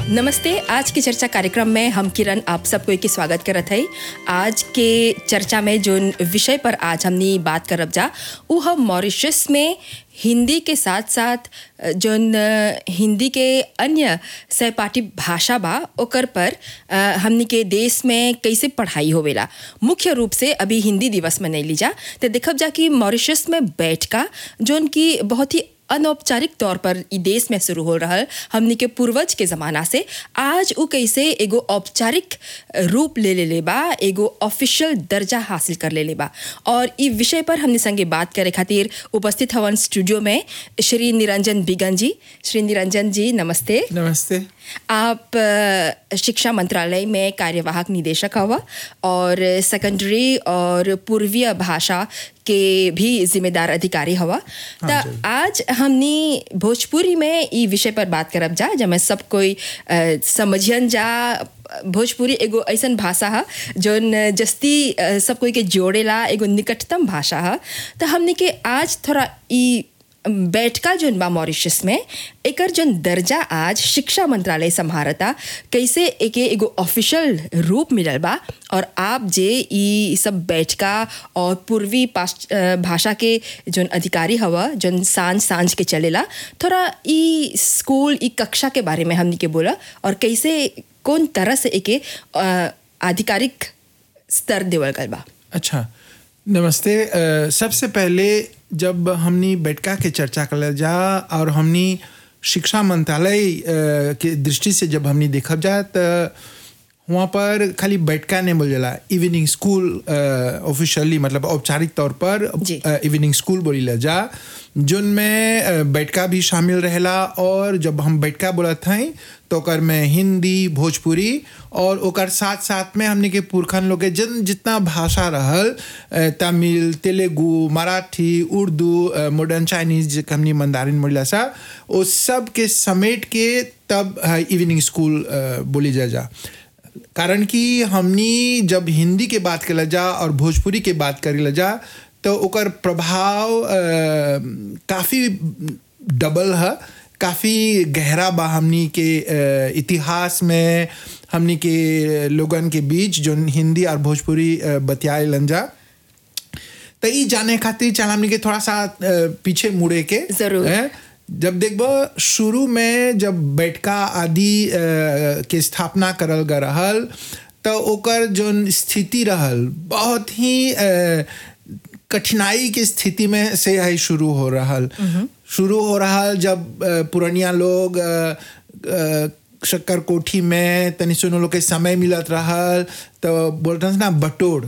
नमस्ते। आज की चर्चा कार्यक्रम में हम किरण आप सबको के स्वागत करत है। आज के चर्चा में जो विषय पर आज हमनी बात करब जा वो हम मॉरिशस में हिंदी के साथ साथ जोन हिंदी के अन्य सहपाठी भाषा बा ओकर पर हमनी के देश में कैसे पढ़ाई होवेला। मुख्य रूप से अभी हिंदी दिवस मनैली जा तो देखब जा कि मॉरिशस में बैठका जोन की बहुत ही अनौपचारिक तौर पर ई देश में शुरू हो रहा हमनी के पूर्वज के ज़माना से आज वो कैसे एगो औपचारिक रूप ले बा, एगो ऑफिशियल दर्जा हासिल कर ले बा। और ई विषय पर हमने संगे बात करे खातिर उपस्थित हवन स्टूडियो में श्री निरंजन बिगन जी। श्री निरंजन जी नमस्ते। नमस्ते। आप शिक्षा मंत्रालय में कार्यवाहक निदेशक हवा और सेकेंडरी और पूर्वीय भाषा के भी जिम्मेदार अधिकारी हवा। तो आज हमनी भोजपुरी में ई विषय पर बात करब जा जब सब कोई समझियन जा। भोजपुरी एगो ऐसन भाषा है जोन जस्ती सब कोई के जोड़ेला, एगो निकटतम भाषा है। तो हमनी के आज थोड़ा ई बैठका जोन बा मॉरिशस में एकर जोन दर्जा आज शिक्षा मंत्रालय संभारता कैसे एगो ऑफिशियल रूप मिलल बा। और आप जे ई सब बैठका और पूर्वी भाषा के जोन अधिकारी हवा जोन सांझ के चलेला, थोड़ा ई स्कूल ई कक्षा के बारे में हमनी के बोला और कैसे कौन तरह से एके आधिकारिक स्तर देवल गल बा। अच्छा, नमस्ते। सबसे पहले जब हमनी बैठका के चर्चा कर जा और हमनी शिक्षा मंत्रालय के दृष्टि से जब हमनी देखब जा तो वहाँ पर खाली बैठका नहीं बोल जाला, इवनिंग स्कूल ऑफिशियली मतलब औपचारिक तौर पर इवनिंग स्कूल बोली जा जोन में बैठका भी शामिल रहेला। और जब हम बैठका बोलत हैं तो ओकर में हिंदी, भोजपुरी और ओकर साथ साथ में हमने के पुरखन लोग के जितना भाषा रहल, तमिल, तेलुगु, मराठी, उर्दू, मॉडर्न चाइनीज हमने मंदारिन बोला सा, वो सब के समेट के तब इवनिंग स्कूल बोली जा। कारण कि हमनी जब हिंदी के बात कर जा और भोजपुरी के बात कर जा तो ओकर प्रभाव काफ़ी डबल है, काफ़ी गहरा बा हमनी के इतिहास में, हमनी के लोगन के बीच जो हिंदी और भोजपुरी बतियाए लंजा। तो ये जाने खातिर चल हमनी के थोड़ा सा पीछे मुड़े के जरूर। जब देखबो शुरू में जब बैठका आदि के स्थापना करल गए रहल तो ओकर जो स्थिति रहल बहुत ही कठिनाई के स्थिति में से है शुरू हो रहा जब पुरानिया लोग शक्कर कोठी में तनि सुनो लोग के समय मिलत रहल तो बोलते ना बटोर